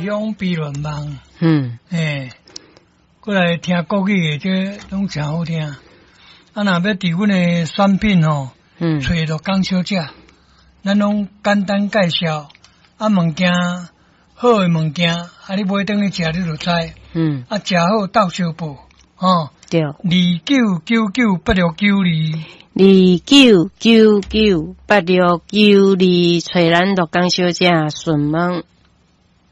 往比论网，过来听国语的，这拢真好听。啊，若要伫阮的选品吼，找到讲小姐，咱拢简单介绍。啊，物件好的物件，啊，你买等去食，你就知。啊，食好斗相报，吼。对。29998692。 29998692，找咱陆江小姐询问。